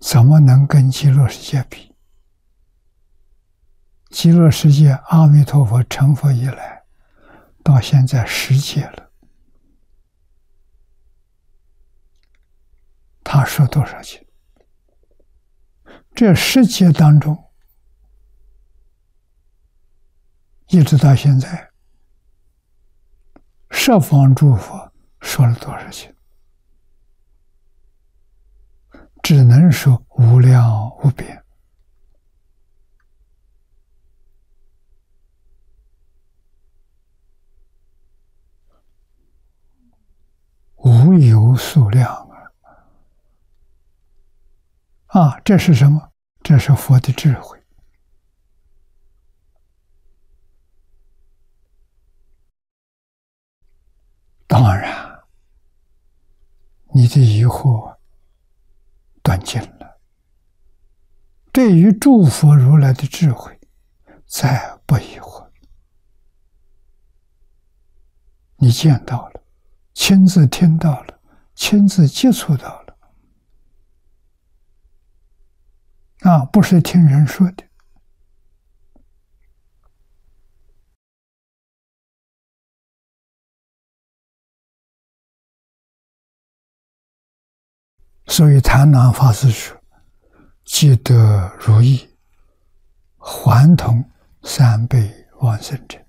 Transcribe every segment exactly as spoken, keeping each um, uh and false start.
怎么能跟极乐世界比？极乐世界阿弥陀佛成佛以来，到现在十劫了，他说多少劫？这十劫当中，一直到现在，十方诸佛说了多少劫？只能说无量无边。无有数量啊！啊，这是什么？这是佛的智慧。当然，你的疑惑断尽了。对于诸佛如来的智慧，再不疑惑。你见到了，亲自听到了，亲自接触到了。啊，不是听人说的。所以谭鸾法师说：“积德如意，还同三辈往生者。”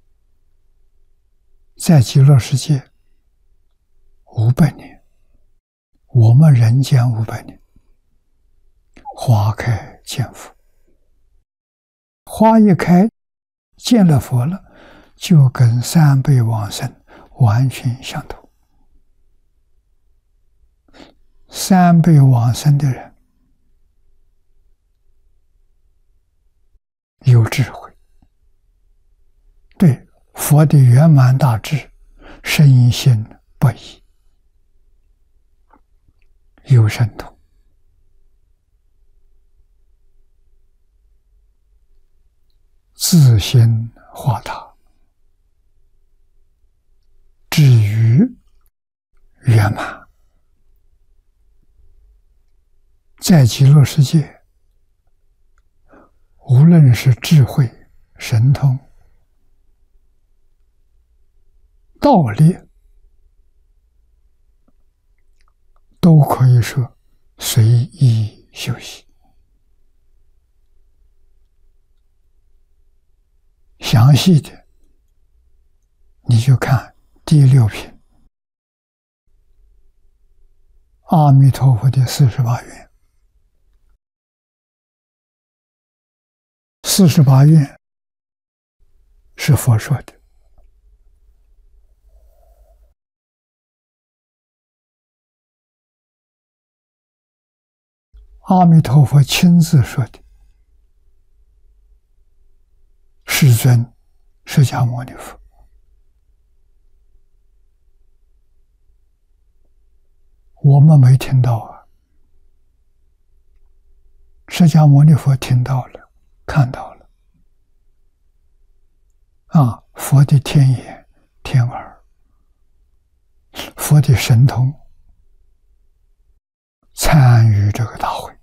在极乐世界五百年，我们人间五百年，花开见佛，花一开见了佛了，就跟三辈往生完全相同。三辈往生的人有智慧，对佛的圆满大智深信不疑，有神通，自心化他，至于圆满。在极乐世界，无论是智慧、神通、道力，都可以说随意修习。详细的，你就看第六品阿弥陀佛的四十八愿。四十八愿是佛说的，阿弥陀佛亲自说的，世尊释迦牟尼佛。我们没听到啊，释迦牟尼佛听到了，看到了。啊，佛的天眼、天耳，佛的神通，参与这个大会，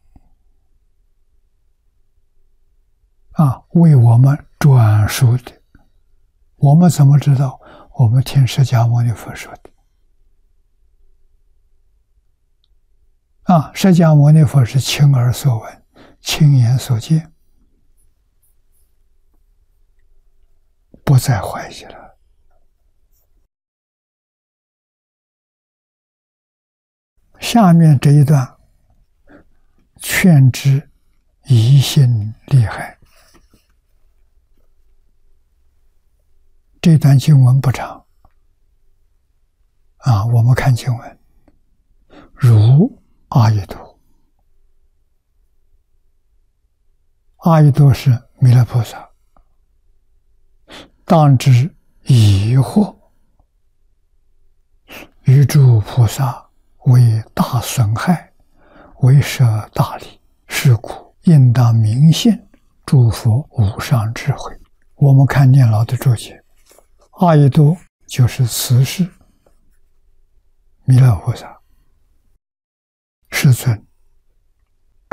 啊，为我们转述的。我们怎么知道？我们听释迦牟尼佛说的。啊，释迦牟尼佛是亲耳所闻，亲眼所见，不再怀疑了。下面这一段劝之疑心厉害。这段经文不长啊，我们看经文，如阿逸多，阿逸多是弥勒菩萨，当知疑惑，于诸菩萨为大损害，为舍大利，是故应当明现诸佛无上智慧。我们看念老的注解，阿逸多就是慈氏弥勒菩萨，世尊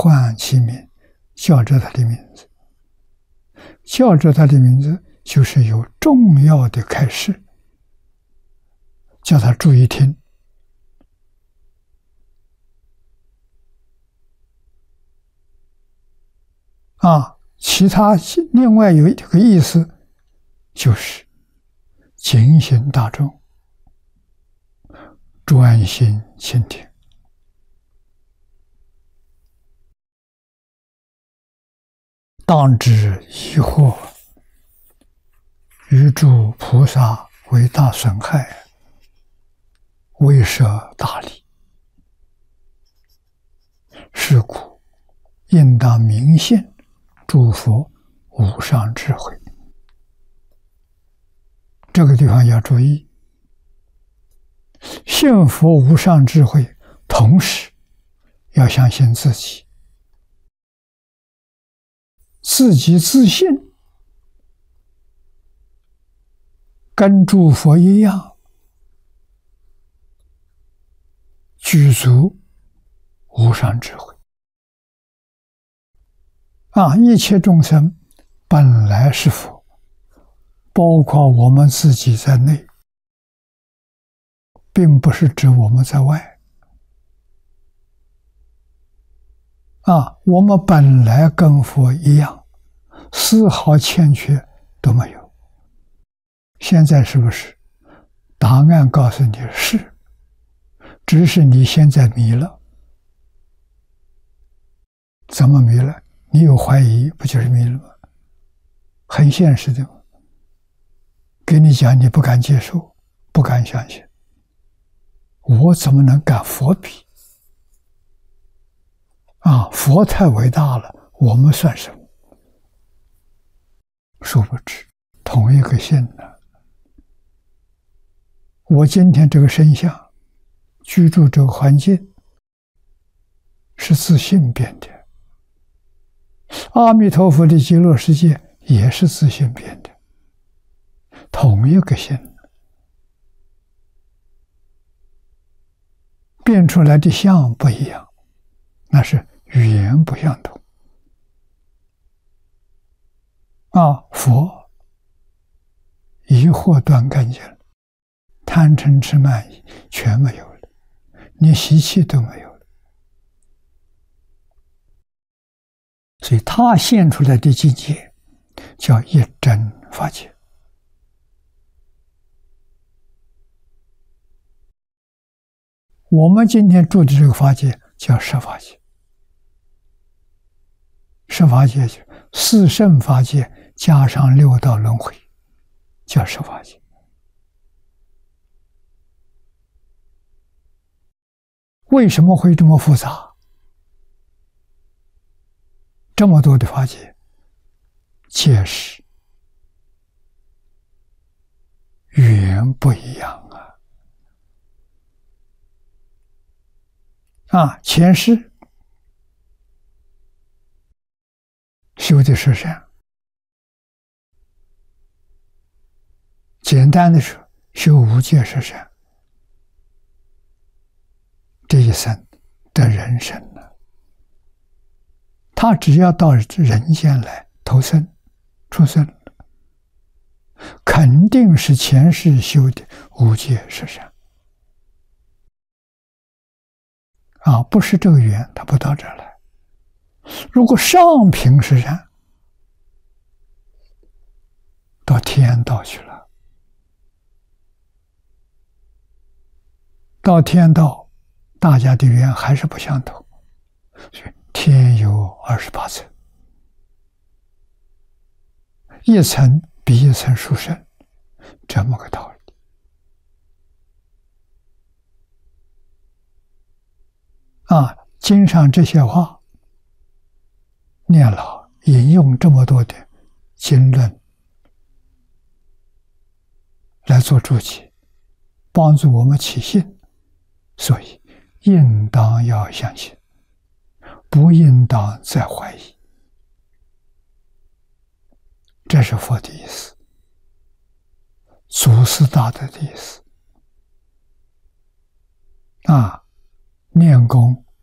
唤其名，叫着他的名字。叫着他的名字，就是有重要的开示，叫他注意听。啊，其他另外有一个意思，就是警醒大众，专心倾听。当知疑惑于诸菩萨为大损害，未设大礼。是故应当明信诸佛无上智慧。这个地方要注意，信佛无上智慧，同时要相信自己，自己自信跟诸佛一样，具足无上智慧。啊，一切众生本来是佛，包括我们自己在内，并不是指我们在外。啊，我们本来跟佛一样，丝毫欠缺都没有。现在是不是？答案告诉你是，只是你现在迷了。怎么迷了？你有怀疑，不就是迷了吗？很现实的。给你讲，你不敢接受，不敢相信。我怎么能跟佛比？啊，佛太伟大了，我们算什么？殊不知，同一个性呢。我今天这个身相，居住这个环境，是自信变的。阿弥陀佛的极乐世界也是自信变的，同一个性，变出来的相不一样，那是语言不相同。啊，佛疑惑断干净了，贪嗔痴慢疑全没有了，连习气都没有了。所以他现出来的境界叫一真法界。我们今天住的这个法界叫十法界。十法界就四圣法界加上六道轮回，叫十法界。为什么会这么复杂？这么多的法界，皆是语言不一样啊！啊，前世修的是善，简单的说，修无戒是善，这一生得人生了。他只要到人间来投生、出生，肯定是前世修的无戒是善。啊，不是这个缘，他不到这儿来。如果上品是善，到天道去了。到天道，大家的缘还是不相同，所以天有二十八层，一层比一层殊胜，这么个道理。啊，经上这些话，念老引用这么多的经论来做注解，帮助我们起信，所以应当要相信，不应当再怀疑。这是佛的意思，祖师大德的意思。啊，念功